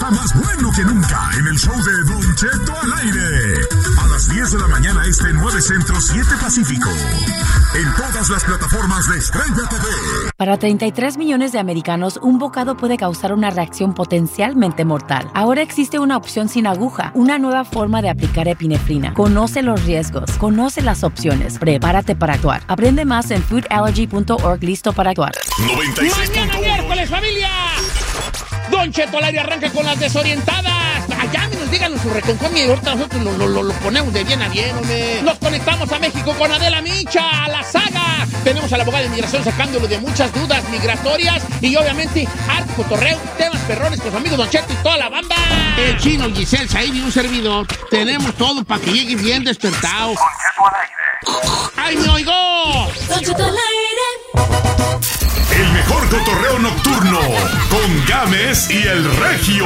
está más bueno que nunca en el show de Don Cheto al aire. A las 10 de la mañana 9 Centro, 7 Pacífico. En todas las plataformas de Estrella TV. Para 33 millones de americanos, un bocado puede causar una reacción potencialmente mortal. Ahora existe una opción sin aguja, una nueva forma de aplicar epinefrina. Conoce los riesgos, conoce las opciones, prepárate para actuar. Aprende más en foodallergy.org. Listo para actuar. 96. Mañana miércoles, familia. Don Cheto al aire arranca con las desorientadas. Llámenos, díganos su reconcomio y ahorita nosotros lo ponemos de bien a bien, hombre. Nos conectamos a México con Adela Micha, a la saga. Tenemos a la abogada de inmigración sacándolo de muchas dudas migratorias y obviamente harto cotorreo, temas perrones con su amigo Don Cheto y toda la banda. El Chino, Giselle, Said y un servidor. Tenemos todo para que llegue bien despertado. Don Cheto al aire. ¡Ay, me oigo! Don Cheto al aire. El mejor cotorreo nocturno con Gámez y el Regio.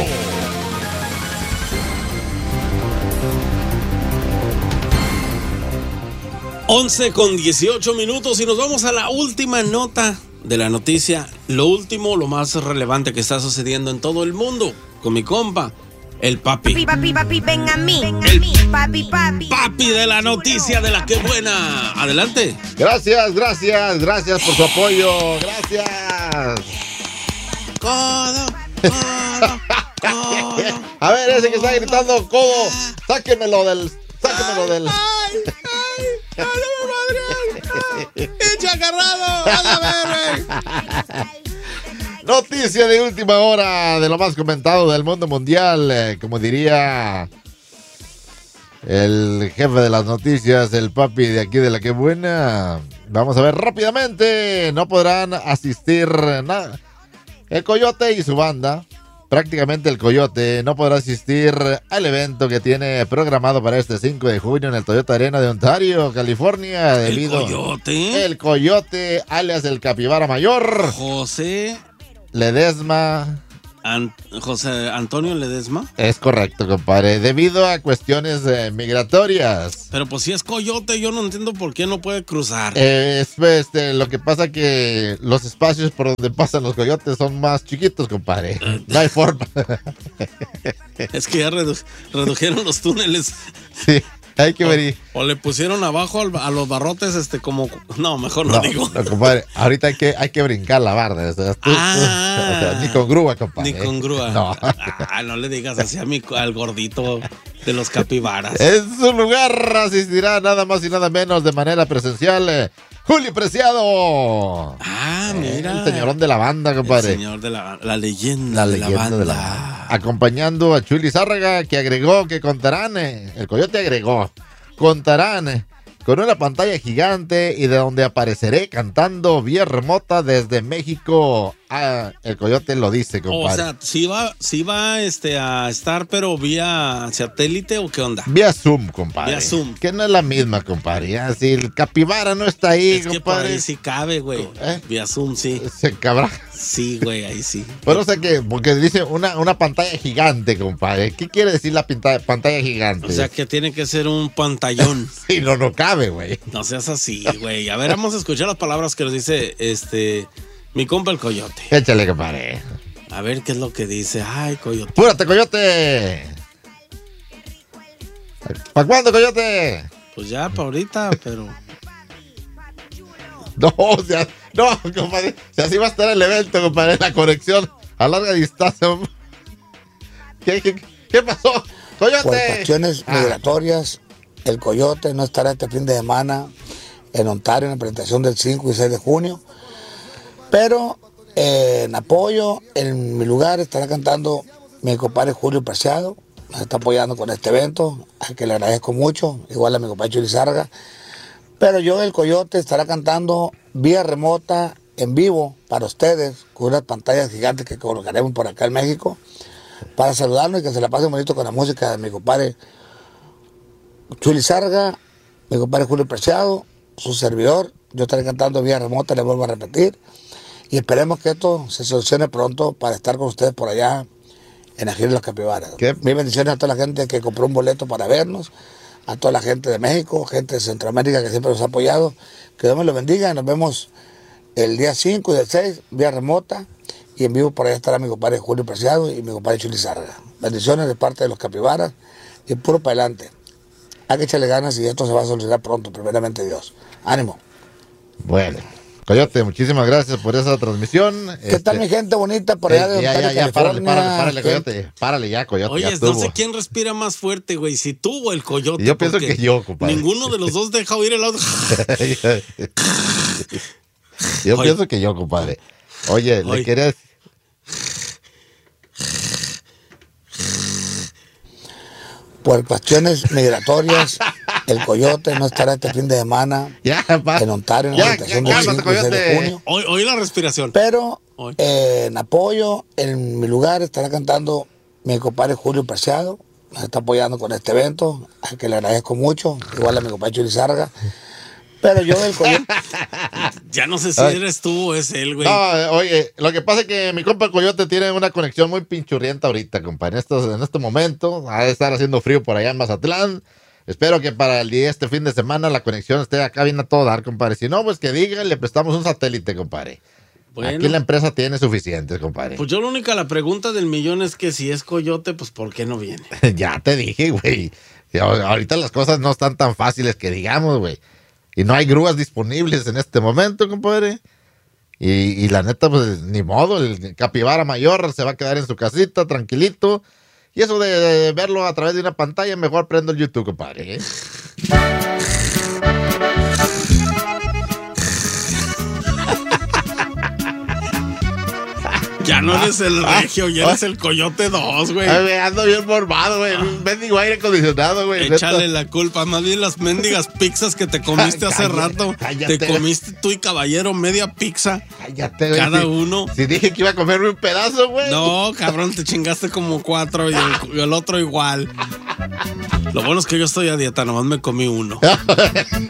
Once con 18 minutos y nos vamos a la última nota de la noticia. Lo último, lo más relevante que está sucediendo en todo el mundo. Con mi compa, el papi. Papi, ven a mí. Papi. Papi de la noticia de la que buena. Adelante. Gracias por su apoyo. Gracias. Codo. A ver, ese que está gritando, codo, sáquenmelo del. ¡Ay, madre! ¡Echa agarrado! Noticia de última hora de lo más comentado del mundo mundial. Como diría el jefe de las noticias, el papi de aquí de la que buena. Vamos a ver rápidamente. No podrán asistir el Coyote y su banda. Prácticamente el Coyote no podrá asistir al evento que tiene programado para este 5 de junio en el Toyota Arena de Ontario, California, debido... ¿El Coyote? El Coyote, alias el Capibara Mayor. José Ledesma. José Antonio Ledesma. Es correcto, compadre. Debido a cuestiones migratorias. Pero pues si es Coyote, yo no entiendo por qué no puede cruzar. Lo que pasa que los espacios por donde pasan los coyotes son más chiquitos, compadre. No hay forma. Es que ya redujeron los túneles. Sí. Hay que ver. O le pusieron abajo a los barrotes, como... No, mejor no digo. No, compadre. Ahorita hay que brincar la barda. O sea, ni con grúa, compadre. Ni con grúa. No. No le digas así al gordito de los capibaras. En su lugar asistirá nada más y nada menos de manera presencial Julio Preciado. Mira. El señorón de la banda, compadre. El señor de la leyenda de la banda. Acompañando a Chuli Zárraga, que agregó que contarán, el Coyote agregó, contarán con una pantalla gigante y de donde apareceré cantando vía remota desde México. El Coyote lo dice, compadre. O sea, sí va a estar, pero vía satélite o qué onda. Vía Zoom, compadre. Vía Zoom. Que no es la misma, compadre. Si el Capibara no está ahí, es compadre. Que por ahí sí cabe, güey. Vía Zoom, sí. Se cabrá. Sí, güey, ahí sí. Pero o sea que, porque dice una pantalla gigante, compadre. ¿Qué quiere decir la pantalla gigante? O sea que tiene que ser un pantallón. Sí, no cabe, güey. No seas así, güey. A ver, vamos a escuchar las palabras que nos dice mi compa el Coyote. Échale, compadre. A ver qué es lo que dice. Ay, Coyote. ¡Púrate, Coyote! ¿Para cuándo, Coyote? Pues ya, para ahorita, pero... No, compadre. Si así va a estar el evento, compadre, la conexión a larga distancia. ¿Qué pasó? ¡Coyote! Por cuestiones migratorias, el Coyote no estará este fin de semana en Ontario en la presentación del 5 y 6 de junio. Pero en apoyo, en mi lugar, estará cantando mi compadre Julio Preciado. Nos está apoyando con este evento, al que le agradezco mucho, igual a mi compadre Chuli Zárraga. Pero yo, el Coyote, estará cantando vía remota, en vivo, para ustedes, con unas pantallas gigantes que colocaremos por acá en México, para saludarnos y que se la pasen bonito con la música de mi compadre Chuli Zárraga, mi compadre Julio Preciado, su servidor. Yo estaré cantando vía remota, les vuelvo a repetir. Y esperemos que esto se solucione pronto para estar con ustedes por allá en la gira de los Capibaras. Mis bendiciones a toda la gente que compró un boleto para vernos, a toda la gente de México, gente de Centroamérica que siempre nos ha apoyado. Que Dios me los bendiga y nos vemos el día 5 y el 6, vía remota. y en vivo por allá estará mi compadre Julio Preciado y mi compadre Chuli Sarga. Bendiciones de parte de los capibaras y puro para adelante. Hay que echarle ganas y esto se va a solucionar pronto, primeramente Dios. Ánimo. Bueno, Coyote, muchísimas gracias por esa transmisión. ¿Qué tal mi gente bonita por allá de Ontario, California? Párale, Coyote. Párale ya, Coyote. Oye, ya no estuvo. sé quién respira más fuerte, güey, si tú o el Coyote. Yo pienso que yo, compadre. Ninguno de los dos deja oír el otro. Yo pienso que yo, compadre. Oye, le quería... Por cuestiones migratorias, el Coyote no estará este fin de semana en Ontario en la presentación del 5 y 6 de junio. Oí la respiración. Pero en apoyo, en mi lugar, estará cantando mi compadre Julio Preciado. Nos está apoyando con este evento, al que le agradezco mucho. Igual a mi compadre Chuli Sarga. Pero yo del Coyote... Ya no sé si eres tú o es él, güey. No, oye, lo que pasa es que mi compa Coyote tiene una conexión muy pinchurrienta ahorita, compa. En este momento, ha de estar haciendo frío por allá en Mazatlán. Espero que para este fin de semana la conexión esté acá bien a todo dar, compadre. Si no, pues que diga, le prestamos un satélite, compadre. Bueno, aquí la empresa tiene suficientes, compadre. Pues yo la pregunta del millón es que si es Coyote, pues ¿por qué no viene? Ya te dije, güey. Ahorita las cosas no están tan fáciles que digamos, güey. Y no hay grúas disponibles en este momento, compadre. Y la neta, pues ni modo, el capibara mayor se va a quedar en su casita, tranquilito. Y eso de verlo a través de una pantalla, mejor prendo el YouTube, compadre. Ya no eres el regio, ya eres el Coyote 2, güey. Ay, ando bien formado, güey. Un mendigo aire acondicionado, güey. Échale la culpa. Más bien las mendigas pizzas que te comiste hace rato. Cállate. Te comiste tú y Caballero media pizza. Cállate, güey. Cada uno. Si dije que iba a comerme un pedazo, güey. No, cabrón, te chingaste como 4 y el otro igual. Lo bueno es que yo estoy a dieta, nomás me comí uno.